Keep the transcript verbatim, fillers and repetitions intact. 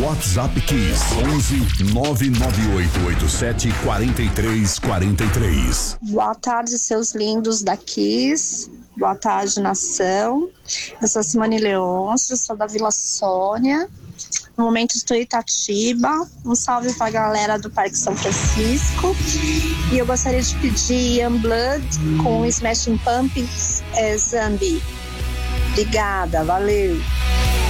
WhatsApp Kiss onze nove nove oito oito sete quatro três quatro três. Boa tarde, seus lindos da Kiss. Boa tarde, nação. Eu sou Simone Leôncio, sou da Vila Sônia. No momento estou em Itatiba. Um salve pra galera do Parque São Francisco. E eu gostaria de pedir Young Blood com Smashing Pumpkins é, Zombie. Obrigada, valeu.